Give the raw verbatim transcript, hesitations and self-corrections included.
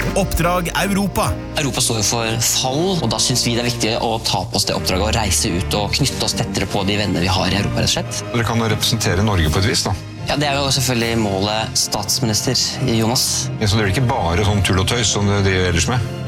Oppdrag Europa. Europa står jo for fall, og da synes vi det er viktig å ta på oss det oppdraget og reise ut og knytte oss tettere på de venner vi har i Europa, rett og slett. Dere kan representere Norge på et vis, da. Ja, det er jo selvfølgelig målet statsminister, Jonas. Ja, så det er ikke bare sånn tull og tøys som det de gjør ellers med?